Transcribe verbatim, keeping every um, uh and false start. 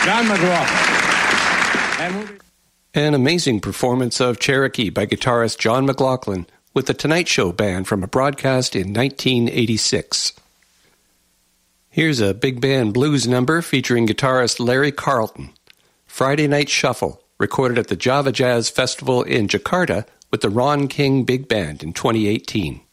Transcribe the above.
John McLaughlin. And moving... An amazing performance of Cherokee by guitarist John McLaughlin with the Tonight Show Band from a broadcast in nineteen eighty-six. Here's a big band blues number featuring guitarist Larry Carlton. Friday Night Shuffle, recorded at the Java Jazz Festival in Jakarta with the Ron King Big Band in twenty eighteen.